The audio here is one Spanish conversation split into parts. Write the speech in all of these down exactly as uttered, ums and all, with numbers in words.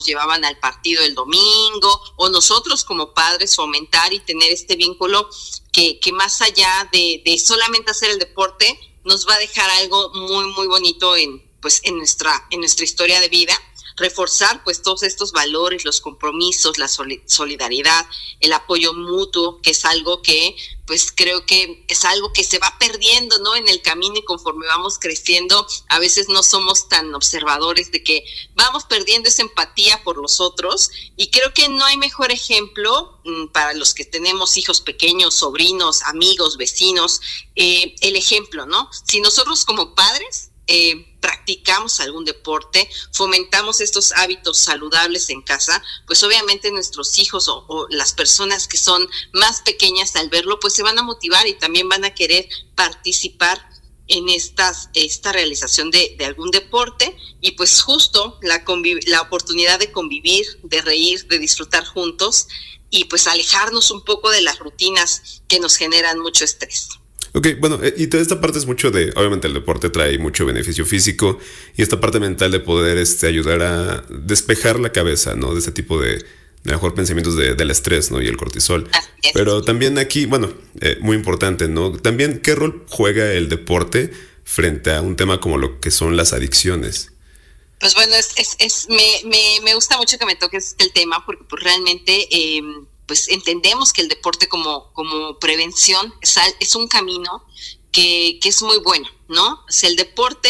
llevaban al partido el domingo, o nosotros como padres fomentar y tener este vínculo que, que más allá de, de solamente hacer el deporte, nos va a dejar algo muy, muy bonito en, pues, en nuestra, en nuestra historia de vida. Reforzar pues todos estos valores, los compromisos, la solidaridad, el apoyo mutuo, que es algo que pues creo que es algo que se va perdiendo, ¿no? En el camino, y conforme vamos creciendo, a veces no somos tan observadores de que vamos perdiendo esa empatía por los otros, y creo que no hay mejor ejemplo mmm, para los que tenemos hijos pequeños, sobrinos, amigos, vecinos, eh, el ejemplo, ¿no? Si nosotros como padres Eh, practicamos algún deporte, fomentamos estos hábitos saludables en casa, pues obviamente nuestros hijos o, o las personas que son más pequeñas al verlo, pues se van a motivar y también van a querer participar en estas, esta realización de, de algún deporte, y pues justo la, conviv- la oportunidad de convivir, de reír, de disfrutar juntos, y pues alejarnos un poco de las rutinas que nos generan mucho estrés. Ok, bueno, y toda esta parte es mucho de, obviamente el deporte trae mucho beneficio físico, y esta parte mental de poder este, ayudar a despejar la cabeza, ¿no? De ese tipo de, de mejor pensamientos de, del estrés, ¿no? Y el cortisol. Pero también aquí, bueno, eh, muy importante, ¿no? También, ¿qué rol juega el deporte frente a un tema como lo que son las adicciones? Pues bueno, es, es, es me, me, me gusta mucho que me toques el tema, porque pues realmente eh, pues entendemos que el deporte como, como prevención es, es un camino que, que es muy bueno, ¿no? O sea, el deporte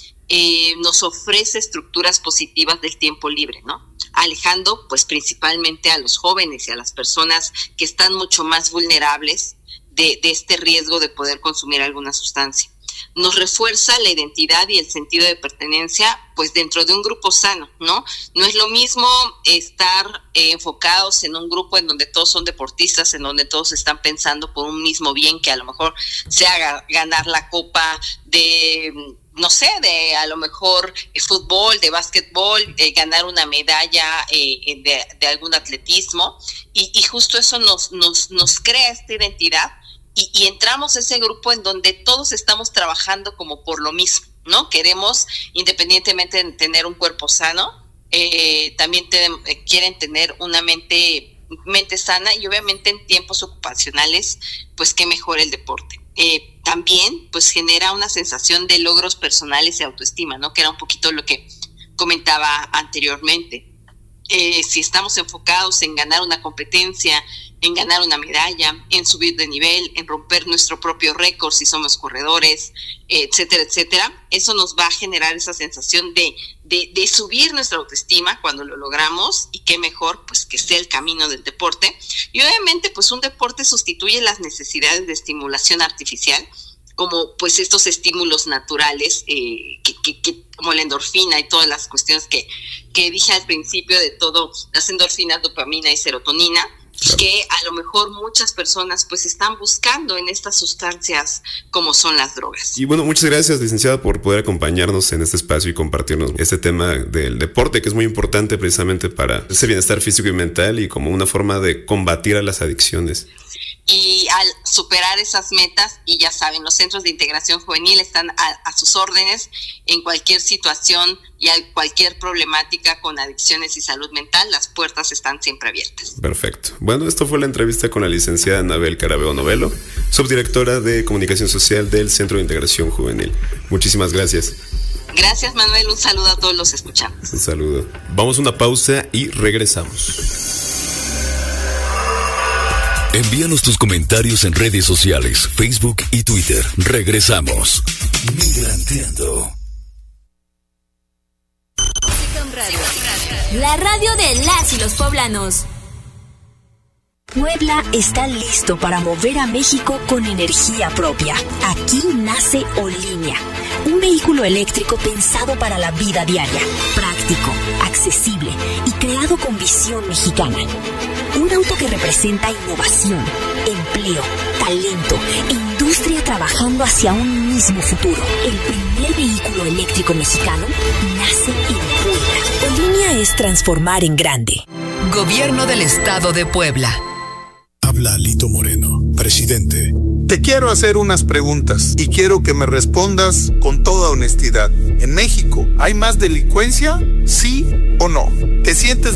eh, nos ofrece estructuras positivas del tiempo libre, ¿no? Alejando pues principalmente a los jóvenes y a las personas que están mucho más vulnerables de, de este riesgo de poder consumir alguna sustancia. Nos refuerza la identidad y el sentido de pertenencia pues dentro de un grupo sano, ¿no? No es lo mismo estar eh, enfocados en un grupo en donde todos son deportistas, en donde todos están pensando por un mismo bien, que a lo mejor sea ganar la copa de, no sé, de a lo mejor eh, fútbol, de básquetbol, eh, ganar una medalla eh, de, de algún atletismo, y, y justo eso nos, nos, nos crea esta identidad. Y, y entramos a ese grupo en donde todos estamos trabajando como por lo mismo, ¿no? Queremos, independientemente de tener un cuerpo sano, eh, también te, eh, quieren tener una mente, mente sana, y obviamente en tiempos ocupacionales, pues qué mejor el deporte. Eh, también, pues genera una sensación de logros personales y autoestima, ¿no? Que era un poquito lo que comentaba anteriormente. Eh, si estamos enfocados en ganar una competencia, en ganar una medalla, en subir de nivel, en romper nuestro propio récord si somos corredores, etcétera, etcétera, eso nos va a generar esa sensación de, de, de subir nuestra autoestima cuando lo logramos, y qué mejor pues que sea el camino del deporte. Y obviamente pues un deporte sustituye las necesidades de estimulación artificial, como pues estos estímulos naturales, eh, que, que, que, como la endorfina y todas las cuestiones que, que dije al principio de todo, las endorfinas, dopamina y serotonina, claro, que a lo mejor muchas personas pues están buscando en estas sustancias como son las drogas. Y bueno, muchas gracias, licenciada, por poder acompañarnos en este espacio y compartirnos este tema del deporte, que es muy importante precisamente para ese bienestar físico y mental, y como una forma de combatir a las adicciones. Y al superar esas metas, y ya saben, los centros de integración juvenil están a, a sus órdenes en cualquier situación y a cualquier problemática con adicciones y salud mental, las puertas están siempre abiertas. Perfecto. Bueno, esto fue la entrevista con la licenciada Anabel Carabeo Novelo, subdirectora de Comunicación Social del Centro de Integración Juvenil. Muchísimas gracias. Gracias, Manuel. Un saludo a todos los escuchantes. Un saludo. Vamos a una pausa y regresamos. Envíanos tus comentarios en redes sociales, Facebook y Twitter. Regresamos. Migranteando. La radio de las y los poblanos. Puebla está listo para mover a México con energía propia. Aquí nace Olinea, un vehículo eléctrico pensado para la vida diaria, práctico, accesible y creado con visión mexicana. Un auto que representa innovación, empleo, talento e industria trabajando hacia un mismo futuro. El primer vehículo eléctrico mexicano nace en Puebla. Olinea es transformar en grande. Gobierno del Estado de Puebla. Habla Lito Moreno, presidente. Te quiero hacer unas preguntas y quiero que me respondas con toda honestidad. ¿En México hay más delincuencia? ¿Sí o no? ¿Te sientes